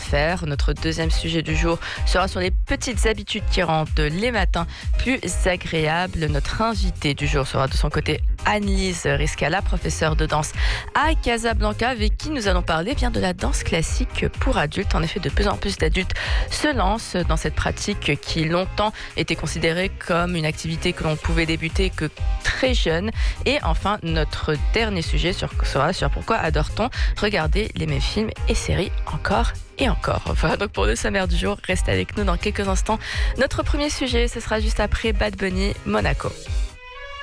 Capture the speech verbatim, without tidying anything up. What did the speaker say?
faire. Notre deuxième sujet du jour sera sur les petites habitudes qui rendent les matins plus agréables. Notre invitée du jour sera de son côté Anne-Lise Riscala, professeure de danse à Casablanca, avec qui nous allons parler bien de la danse classique pour adultes. En effet, de plus en plus d'adultes se lancent dans cette pratique qui longtemps était considérée comme une activité que l'on pouvait débuter que très jeune. Et enfin, notre dernier sujet sera sur pourquoi adore-t-on regarder les mêmes films et séries encore et encore. Voilà donc pour le sommaire du jour. Restez avec nous dans quelques instants. Notre premier sujet, ce sera juste après Bad Bunny, Monaco.